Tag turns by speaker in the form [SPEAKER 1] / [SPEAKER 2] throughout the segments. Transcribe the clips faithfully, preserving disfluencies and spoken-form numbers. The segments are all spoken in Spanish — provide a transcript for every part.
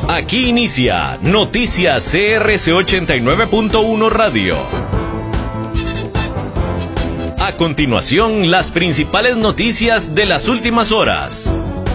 [SPEAKER 1] Aquí inicia Noticias C R C ochenta y nueve punto uno Radio. A continuación, las principales noticias de las últimas horas.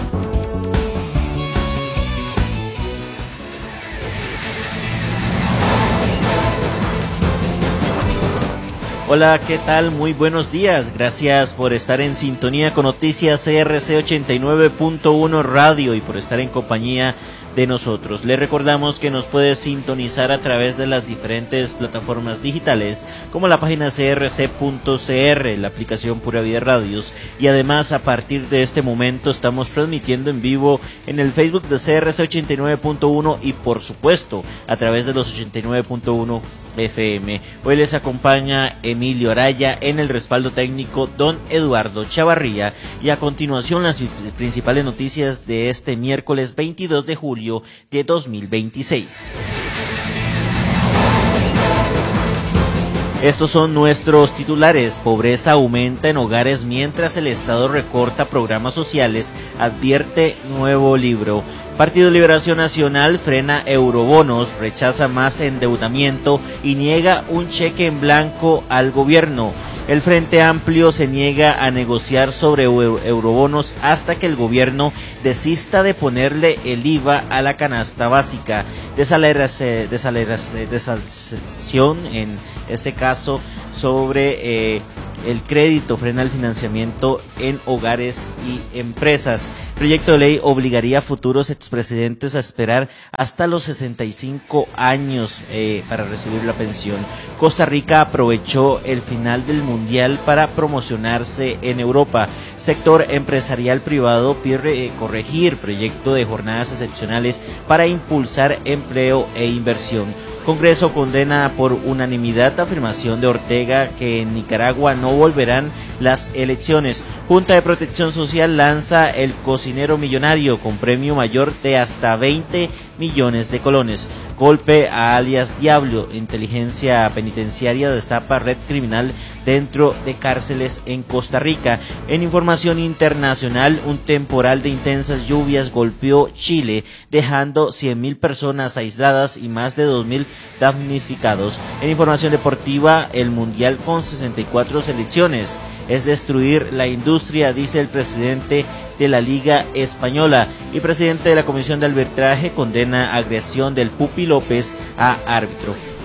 [SPEAKER 2] Hola, ¿qué tal? Muy buenos días. Gracias por estar en sintonía con Noticias C R C ochenta y nueve punto uno Radio y por estar en compañía de nosotros. Le recordamos que nos puede sintonizar a través de las diferentes plataformas digitales como la página c r c punto c r, la aplicación Pura Vida Radios, y además a partir de este momento estamos transmitiendo en vivo en el Facebook de C R C ochenta y nueve punto uno y por supuesto a través de los ochenta y nueve punto uno F M. Hoy les acompaña Emilio Araya, en el respaldo técnico don Eduardo Chavarría, y a continuación las principales noticias de este miércoles veintidós de julio de dos mil veintiséis. Estos son nuestros titulares. Pobreza aumenta en hogares mientras el Estado recorta programas sociales, advierte nuevo libro. Partido Liberación Nacional frena eurobonos, rechaza más endeudamiento y niega un cheque en blanco al gobierno. El Frente Amplio se niega a negociar sobre eurobonos hasta que el gobierno desista de ponerle el I V A a la canasta básica. Desaleración en este caso sobre eh, el crédito, frena el financiamiento en hogares y empresas. Proyecto de ley obligaría a futuros expresidentes a esperar hasta los sesenta y cinco años eh, para recibir la pensión. Costa Rica aprovechó el final del Mundial para promocionarse en Europa. Sector empresarial privado pide corregir proyecto de jornadas excepcionales para impulsar empleo e inversión. Congreso condena por unanimidad afirmación de Ortega que en Nicaragua no volverán las elecciones. Junta de Protección Social lanza el cocinero millonario con premio mayor de hasta veinte millones de colones. Golpe a alias Diablo. Inteligencia penitenciaria destapa red criminal dentro de cárceles en Costa Rica. En información internacional, un temporal de intensas lluvias golpeó Chile, dejando cien mil personas aisladas y más de dos mil damnificados. En información deportiva, el Mundial con sesenta y cuatro selecciones es destruir la industria, dice el presidente de la Liga Española, y presidente de la Comisión de Arbitraje condena agresión del Pupi López a árbitro.